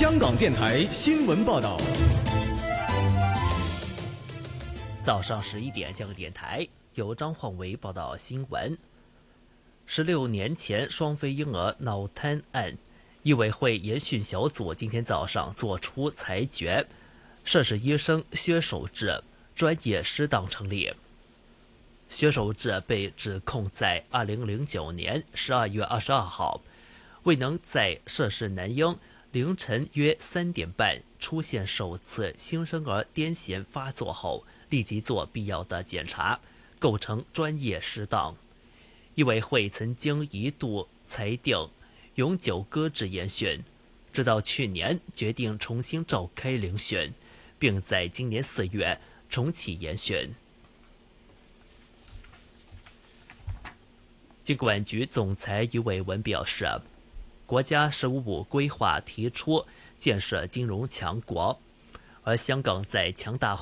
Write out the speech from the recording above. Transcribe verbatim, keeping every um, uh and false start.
香港电台新闻报道。 早上十一点，香港电台由张焕维报道新闻。十六年前双非婴儿脑瘫案，医委会研讯小组今天早上作出裁决，涉事医生薛守志专业失当成立。薛守志被指控在二零零九年十二月二十二号未能在涉事男婴凌晨约三点半出现首次新生儿癫痫发作后，立即做必要的检查，构成专业失当。医委会曾经一度裁定永久搁置研讯，直到去年决定重新召开聆讯，并在今年四月重启研讯。金管局总裁余伟文表示，国家“十五五”规划提出建设金融强国，而香港在强大